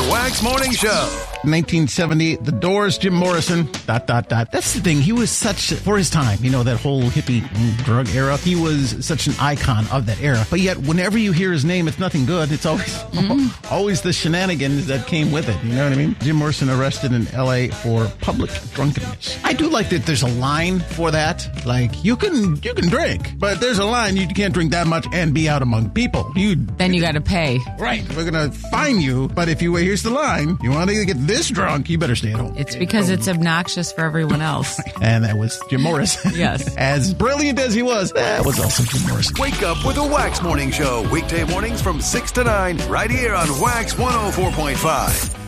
Wax Morning Show. 1970, The Doors, Jim Morrison, ... That's the thing. He was such, for his time, that whole hippie drug era. He was such an icon of that era. But yet, whenever you hear his name, it's nothing good. It's always the shenanigans that came with it. You know what I mean? Jim Morrison arrested in L.A. for public drunkenness. I do like that there's a line for that. Like, you can drink, but there's a line. You can't drink that much and be out among people. Then you got to pay. Right. We're going to fine you, but here's the line. You want to get this drunk, you better stay at home. It's because it's obnoxious for everyone else. And that was Jim Morrison. Yes. As brilliant as he was, that was also Jim Morrison. Wake up with a Wax Morning Show. Weekday mornings from 6 to 9, right here on Wax 104.5.